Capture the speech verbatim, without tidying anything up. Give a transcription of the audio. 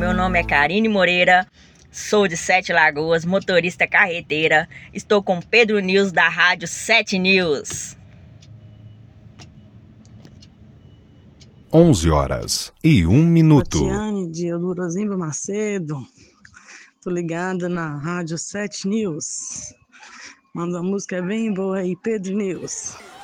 meu nome é Karine Moreira, sou de Sete Lagoas, motorista carreteira. Estou com Pedro News da Rádio Sete News. onze horas e um minuto. Tatiane de Eudorozimba Macedo. Tô ligada na Rádio Sete News. Manda uma música bem boa aí, Pedro News.